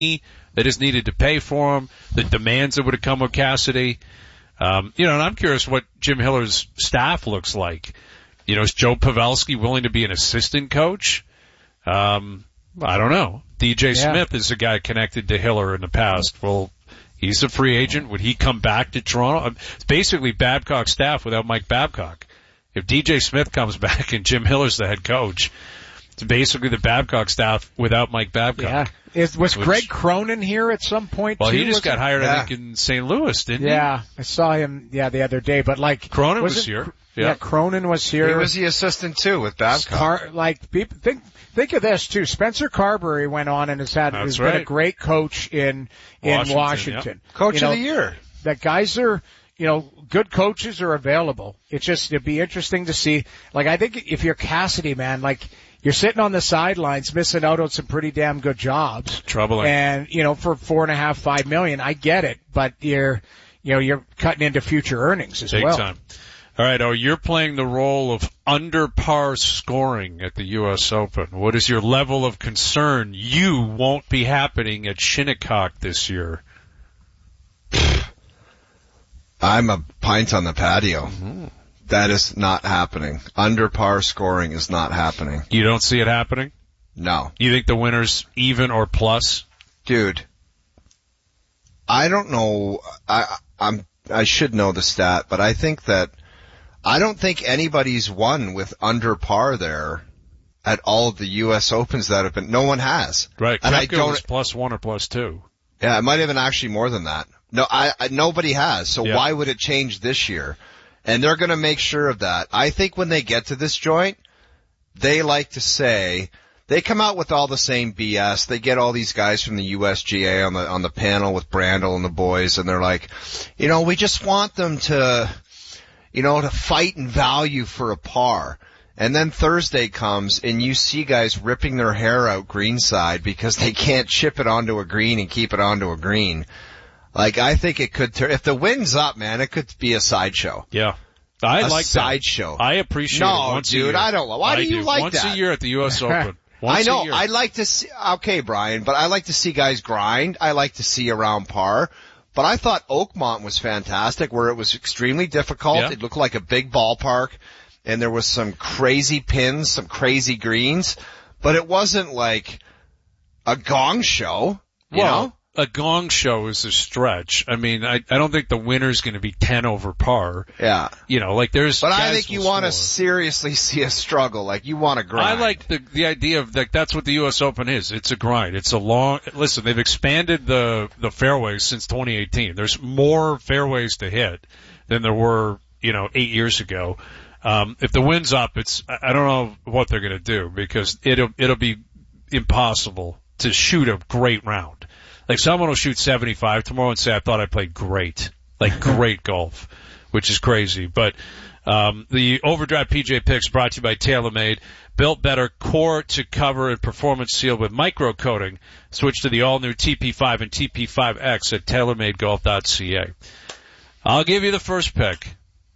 they just needed to pay for him, the demands that would have come with Cassidy. And I'm curious what Jim Hiller's staff looks like. Is Joe Pavelski willing to be an assistant coach? I don't know. DJ Smith is a guy connected to Hiller in the past. Well, he's a free agent. Would he come back to Toronto? It's basically Babcock's staff without Mike Babcock. If DJ Smith comes back and Jim Hiller's the head coach, it's basically the Babcock staff without Mike Babcock. Yeah. Was Greg Cronin here at some point, well, too? He just got hired, I think, in St. Louis, didn't he? Yeah, I saw him, the other day. But, Cronin was here. Yeah, Cronin was here. He was the assistant, too, with Babcock. People think of this, too. Spencer Carberry went on and has been a great coach in Washington. Yep. Coach of the year. That guys are, good coaches are available. it'd be interesting to see. I think if you're Cassidy, man, you're sitting on the sidelines missing out on some pretty damn good jobs. Troubling. And, for $4.5 million, I get it, but you're cutting into future earnings as well. Big time. All right, you're playing the role of under par scoring at the U.S. Open. What is your level of concern you won't be happening at Shinnecock this year? I'm a pint on the patio. Mm-hmm. That is not happening. Under par scoring is not happening. You don't see it happening? No. You think the winner's even or plus? Dude, I don't know. I should know the stat, but I don't think anybody's won with under par there at all of the U.S. Opens that have been. No one has. Right. And Koepka was +1 or +2. Yeah, it might have been actually more than that. No, nobody has. So why would it change this year? And they're going to make sure of that. I think when they get to this joint, they like to say, they come out with all the same BS. They get all these guys from the USGA on the panel with Brandel and the boys, and they're like, we just want them to fight and value for a par. And then Thursday comes and you see guys ripping their hair out greenside because they can't chip it onto a green and keep it onto a green. I think it could if the wind's up, man, it could be a sideshow. Yeah. I like that. Sideshow. I appreciate it once a year. No, dude, I don't. Why do you like once that? Once a year at the U.S. Open. I know. I like to see, okay, Brian, but I like to see guys grind. I like to see around par. But I thought Oakmont was fantastic, where it was extremely difficult. Yeah. It looked like a big ballpark, and there was some crazy pins, some crazy greens, but it wasn't like a gong show, you know? A gong show is a stretch. I mean, I don't think the winner's going to be 10 over par. Yeah. There's. But I think you want to seriously see a struggle. You want to grind. I like the idea of that's what the U.S. Open is. It's a grind. It's a long. Listen, they've expanded the fairways since 2018. There's more fairways to hit than there were 8 years ago. If the wind's up, I don't know what they're going to do because it'll be impossible to shoot a great round. Someone will shoot 75 tomorrow and say, I thought I played great. Great golf, which is crazy. But, the Overdrive PJ Picks brought to you by TaylorMade. Built better core to cover and performance seal with micro coating. Switch to the all new TP5 and TP5X at TaylorMadeGolf.ca. I'll give you the first pick.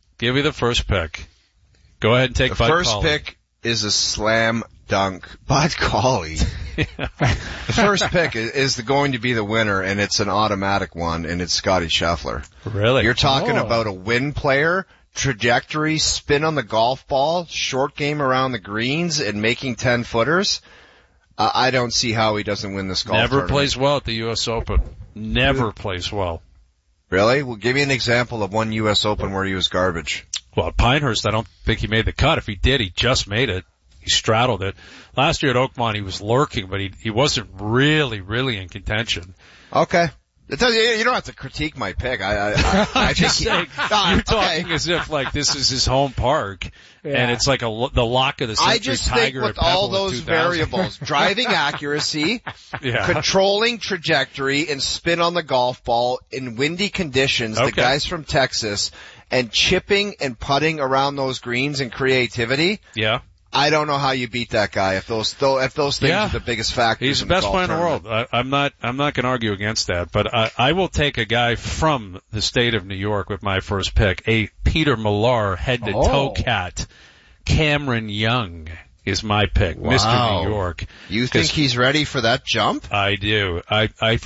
Go ahead and take the Bud first Cauley. Pick is a slam dunk. Bud Cauley. The first pick is going to be the winner, and it's an automatic one, and it's Scotty Scheffler. Really? You're talking about a win player, trajectory, spin on the golf ball, short game around the greens, and making 10-footers. I don't see how he doesn't win this golf tournament. Plays well at the U.S. Open. Never plays well. Really? Well, give me an example of one U.S. Open where he was garbage. Well, at Pinehurst, I don't think he made the cut. If he did, he just made it. He straddled it. Last year at Oakmont, he was lurking, but he wasn't really in contention. Okay. You don't have to critique my pick. I just saying, you're talking as if this is his home park, and it's the lock of the century. I just Tiger think with all those variables, driving accuracy, controlling trajectory, and spin on the golf ball in windy conditions, the guys from Texas, and chipping and putting around those greens and creativity. Yeah. I don't know how you beat that guy if those things are the biggest factors. He's the best player in the world. I'm not going to argue against that, but I will take a guy from the state of New York with my first pick, a Peter Millar head to toe cat, Cameron Young. is my pick. Wow. Mr. New York. You think he's ready for that jump? I do. I